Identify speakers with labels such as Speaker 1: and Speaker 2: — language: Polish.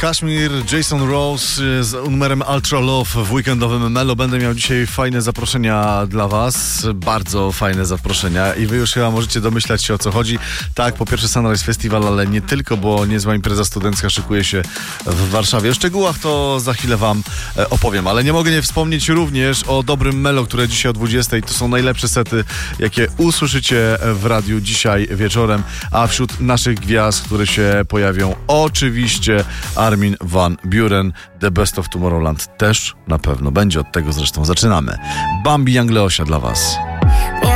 Speaker 1: Kashmir, Jason Rose z numerem Ultra Love w weekendowym Melo. Będę miał dzisiaj fajne zaproszenia dla was, bardzo fajne zaproszenia i wy już chyba możecie domyślać się, o co chodzi. Tak, po pierwsze Sunrise Festival, ale nie tylko, bo niezła impreza studencka szykuje się w Warszawie. O szczegółach to za chwilę wam opowiem, ale nie mogę nie wspomnieć również o dobrym Melo, które dzisiaj o 20:00. To są najlepsze sety, jakie usłyszycie w radiu dzisiaj wieczorem, a wśród naszych gwiazd, które się pojawią, oczywiście Armin van Buuren, The Best of Tomorrowland też na pewno będzie. Od tego zresztą zaczynamy. Bambi Young Leosia dla was.